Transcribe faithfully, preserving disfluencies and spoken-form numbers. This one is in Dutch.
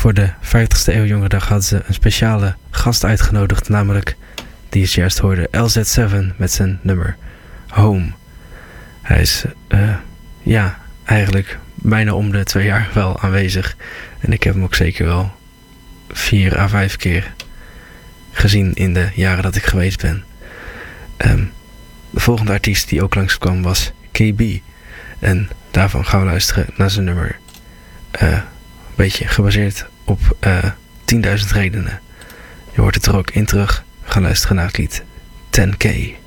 voor de vijftigste Eeuwjongerendag hadden ze een speciale gast uitgenodigd, namelijk die is juist hoorde, L Z zeven met zijn nummer Home. Hij is uh, ja, eigenlijk bijna om de twee jaar wel aanwezig. En ik heb hem ook zeker wel vier à vijf keer gezien in de jaren dat ik geweest ben. Um, de volgende artiest die ook langskwam was K B. En daarvan gaan we luisteren naar zijn nummer. Uh, een beetje gebaseerd op uh, tienduizend redenen. Je hoort het er ook in terug. We gaan luisteren naar het lied ten K.